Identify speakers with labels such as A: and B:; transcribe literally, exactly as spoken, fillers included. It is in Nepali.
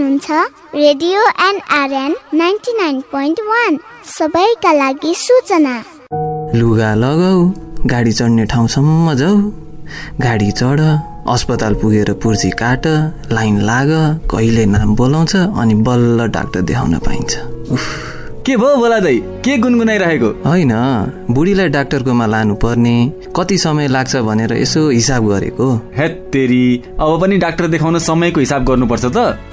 A: हुनुहुन्छ radio NRN ninety nine point one. सबैका लागि सूचना।
B: लुगा लगाऊ, गाडी चढ्ने ठाउँसम्म जाऊ, गाडी चढ, अस्पताल पुगेर पुर्जी काट, लाइन लाग, कहिले नाम बोलाउँछ अनि बल्ल डाक्टर देखाउन पाइन्छ। उफ,
C: के भयो बोला दाइ, के गुनगुनाइरहेको?
B: होइन, बुढीलाई डाक्टरकोमा लानु पर्ने, कति समय लाग्छ भनेर यसो हिसाब गरेको।
C: हेत तेरी, अब पनि डाक्टर देखाउन समयको हिसाब गर्नुपर्छ त?